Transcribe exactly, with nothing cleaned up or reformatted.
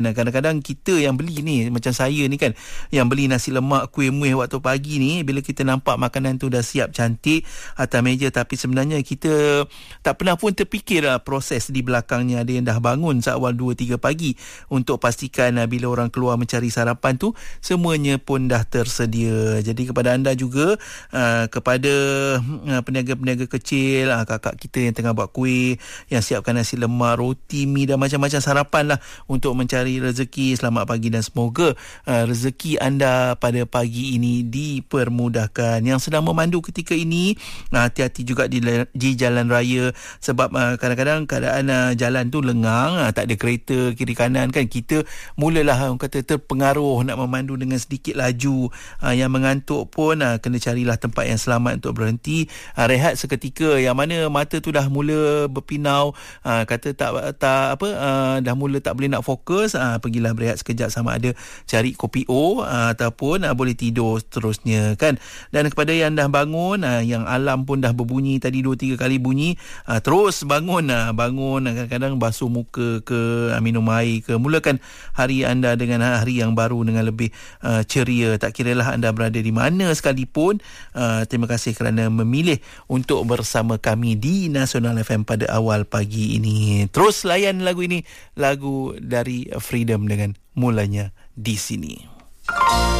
Nah, kadang-kadang kita yang beli ni, macam saya ni kan, yang beli nasi lemak, kuih muih waktu pagi ni, bila kita nampak makanan tu dah siap cantik atas meja, tapi sebenarnya kita tak pernah pun terfikir lah proses di belakangnya. Ada yang dah bangun seawal dua tiga pagi untuk pastikan uh, bila orang keluar mencari sarapan tu, semuanya pun dah tersedia. Jadi kepada anda juga, uh, kepada uh, peniaga-peniaga kecil, uh, kakak kita yang tengah buat kuih, yang siapkan nasi lemak, roti, mi dan macam-macam sarapan lah untuk mencari rezeki, selamat pagi dan semoga uh, rezeki anda pada pagi ini dipermudahkan. Yang sedang memandu ketika ini, uh, hati-hati juga di, di jalan raya, sebab uh, kadang-kadang keadaan uh, jalan tu lengang, uh, tak ada kereta kiri kanan kan, kita mulalah orang kata terpengaruh nak memandu dengan sedikit laju. Uh, yang mengantuk pun uh, kena carilah tempat yang selamat untuk berhenti, uh, rehat seketika. Yang mana mata tu dah mula berpinau, uh, kata tak tak apa uh, dah mula tak boleh nak fokus, uh, pergilah berehat sekejap, sama ada cari kopi O uh, ataupun uh, boleh tidur seterusnya kan. Dan kepada yang dah bangun, uh, yang alam pun dah berbunyi tadi dua tiga kali bunyi, uh, terus bangun, uh, bangun uh, kadang-kadang basuh muka ke, uh, minum air ke, mulakan hari anda dengan hari yang baru dengan lebih uh, ceria. Tak kiralah anda berada di mana sekalipun, uh, terima kasih kerana memilih untuk bersama kami di Nasional F M pada awal pagi ini. Terus layan lagu ini, lagu dari Freedom dengan Mulanya di Sini.